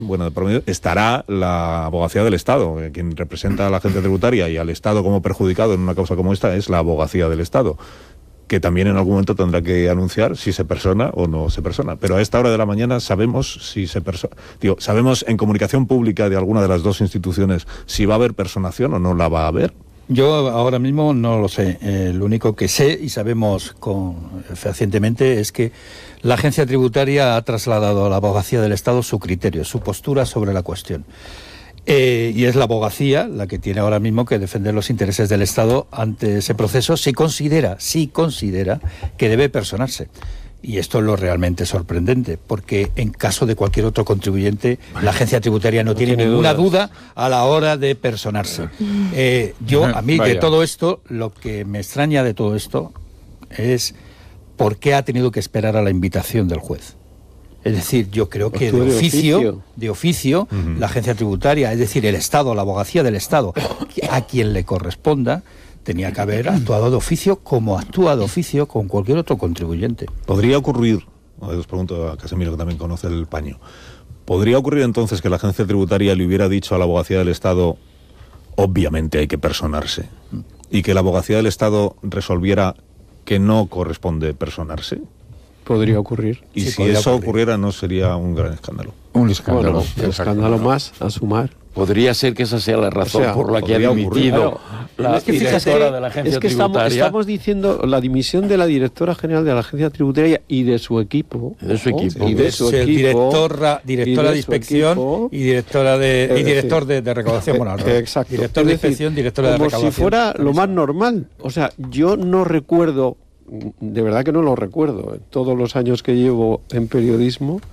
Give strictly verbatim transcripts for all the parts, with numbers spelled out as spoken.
Bueno, de promedio estará la Abogacía del Estado. Quien representa a la agencia tributaria y al Estado como perjudicado en una causa como esta es la Abogacía del Estado, que también en algún momento tendrá que anunciar si se persona o no se persona. Pero a esta hora de la mañana sabemos si se persona. Digo, sabemos en comunicación pública de alguna de las dos instituciones si va a haber personación o no la va a haber. Yo ahora mismo no lo sé. Eh, lo único que sé y sabemos con, fehacientemente es que la agencia tributaria ha trasladado a la Abogacía del Estado su criterio, su postura sobre la cuestión. Eh, y es la abogacía la que tiene ahora mismo que defender los intereses del Estado ante ese proceso si considera, si considera que debe personarse. Y esto es lo realmente sorprendente, porque en caso de cualquier otro contribuyente, la agencia tributaria no, no tiene, tiene ninguna duda a la hora de personarse. Eh, yo, a mí, Vaya. de todo esto, lo que me extraña de todo esto es por qué ha tenido que esperar a la invitación del juez. Es decir, yo creo que de oficio, de oficio, de oficio uh-huh. la agencia tributaria, es decir, el Estado, la abogacía del Estado, a quien le corresponda, tenía que haber actuado de oficio como actúa de oficio con cualquier otro contribuyente. ¿Podría ocurrir, os pregunto a Casimiro que también conoce el paño, ¿podría ocurrir entonces que la agencia tributaria le hubiera dicho a la abogacía del Estado, obviamente hay que personarse, y que la abogacía del Estado resolviera que no corresponde personarse? Podría ocurrir. Y sí, si eso ocurrir. ocurriera, ¿no sería un gran escándalo? Un escándalo. Bueno, un escándalo más a sumar. Podría ser que esa sea la razón o sea, por la que ha dimitido claro, la es que directora de la agencia es que tributaria. Estamos, estamos diciendo la dimisión de la directora general de la agencia tributaria y de su equipo. De su equipo. Y de su sí, equipo. Directora, directora de, de inspección equipo, y directora de y director de, de recaudación. Bueno, eh, exacto. Director de inspección, directora de recaudación. Como si fuera lo más normal. O sea, yo no recuerdo, de verdad que no lo recuerdo, en todos los años que llevo en periodismo,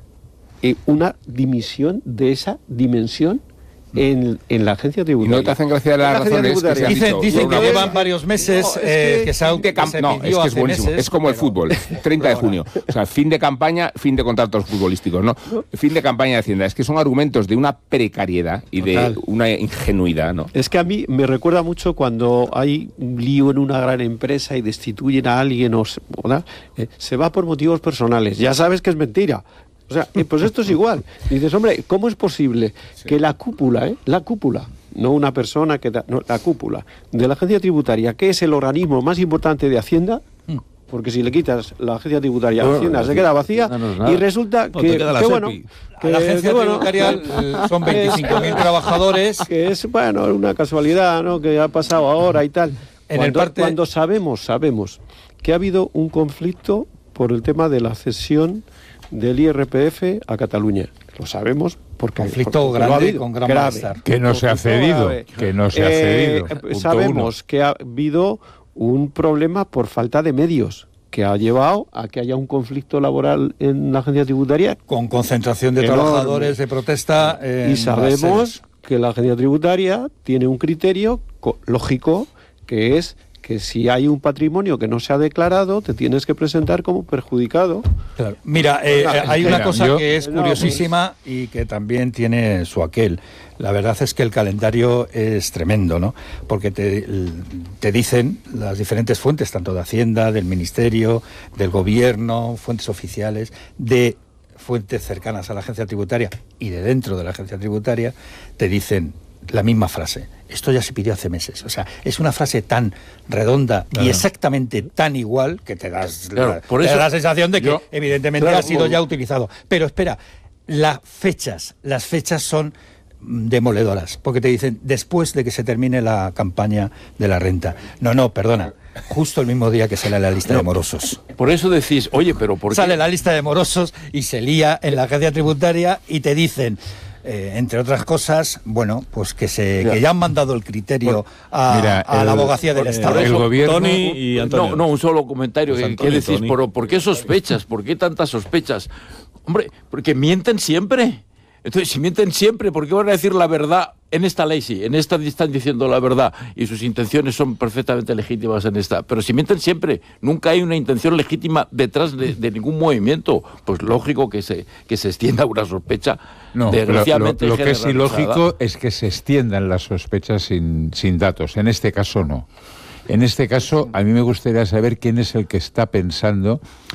eh, una dimisión de esa dimensión En, en la agencia tributaria. ¿Y no te hacen gracia las razones que se han Dicen, dicho? dicen que llevan varios meses no, es que, eh, que se ha de camp- No, es que es buenísimo. Meses, es como el fútbol. treinta de junio. O sea, fin de campaña, fin de contratos futbolísticos, ¿no? Fin de campaña de Hacienda. Es que son argumentos de una precariedad y Total. de una ingenuidad, ¿no? Es que a mí me recuerda mucho cuando hay un lío en una gran empresa y destituyen a alguien o se, eh, se va por motivos personales. Ya sabes que es mentira. O sea, pues esto es igual. Dices, hombre, ¿cómo es posible sí. que la cúpula, eh, la cúpula, no una persona, que da, no, la cúpula de la agencia tributaria, que es el organismo más importante de Hacienda, mm. porque si le quitas la agencia tributaria a Hacienda no, se queda vacía no, no, y resulta no, que, que bueno, que la agencia que, tributaria bueno, son veinticinco mil trabajadores, que es bueno una casualidad, ¿no? Que ha pasado ahora y tal. En cuando, el parte... cuando sabemos, sabemos que ha habido un conflicto por el tema de la cesión del I R P F a Cataluña. Lo sabemos porque... Conflicto porque grande habido, con gran grave, malestar. Que no se ha cedido. Grave. Que no se ha cedido. Eh, sabemos uno. que ha habido un problema por falta de medios que ha llevado a que haya un conflicto laboral en la agencia tributaria. Con concentración de enorme. trabajadores de protesta. Eh, y sabemos que la agencia tributaria tiene un criterio co- lógico que es que si hay un patrimonio que no se ha declarado, te tienes que presentar como perjudicado. Claro. Mira, eh, hay una cosa yo, que es curiosísima y que también tiene su aquel. La verdad es que el calendario es tremendo, ¿no? Porque te, te dicen las diferentes fuentes, tanto de Hacienda, del Ministerio, del Gobierno, fuentes oficiales, de fuentes cercanas a la agencia tributaria y de dentro de la agencia tributaria, te dicen la misma frase. Esto ya se pidió hace meses. O sea, es una frase tan redonda claro. y exactamente tan igual que te das, claro, la, por te eso, da la sensación de que yo, evidentemente claro, ha sido como... ya utilizado. Pero espera, las fechas, las fechas son demoledoras, porque te dicen después de que se termine la campaña de la renta. No, no, perdona. Justo el mismo día que sale la lista no, de morosos. Por eso decís, oye, pero ¿por qué? Sale la lista de morosos y se lía en la agencia tributaria y te dicen... Eh, entre otras cosas, bueno, pues que se mira, que ya han mandado el criterio a, mira, a el, la abogacía del Estado. El gobierno Tony y Antonio. No, no, un solo comentario. Pues que, ¿Qué decís? ¿Por, ¿Por qué sospechas? ¿Por qué tantas sospechas? Hombre, porque mienten siempre. Entonces, si mienten siempre, ¿por qué van a decir la verdad? En esta ley sí, en esta están diciendo la verdad y sus intenciones son perfectamente legítimas en esta. Pero si mienten siempre, nunca hay una intención legítima detrás de, de ningún movimiento. Pues lógico que se que se extienda una sospecha. No, desgraciadamente lo, lo que es ilógico es que se extiendan las sospechas sin, sin datos. En este caso no. En este caso, a mí me gustaría saber quién es el que está pensando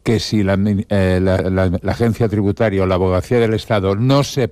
que si la, eh, la, la, la agencia tributaria o la abogacía del Estado no se